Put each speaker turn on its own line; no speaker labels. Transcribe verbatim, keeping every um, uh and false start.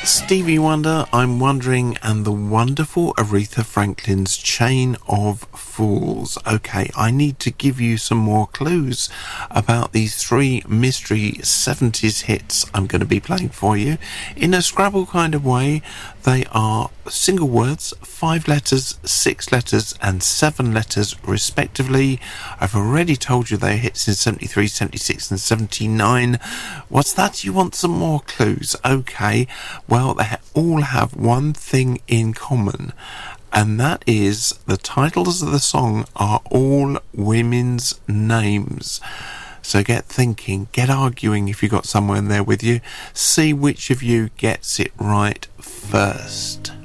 Stevie Wonder, I'm Wondering, and the wonderful Aretha Franklin's Chain of Fools. Okay, I need to give you some more clues about these three mystery seventies hits I'm going to be playing for you. In a Scrabble kind of way, they are single words, five letters, six letters, and seven letters respectively. I've already told you they're hits in seventy-three, seventy-six, and seventy-nine. What's that? You want some more clues? Okay, well, they all have one thing in common, and that is the titles of the song are all women's names. So get thinking, get arguing if you've got someone there with you. See which of you gets it right first.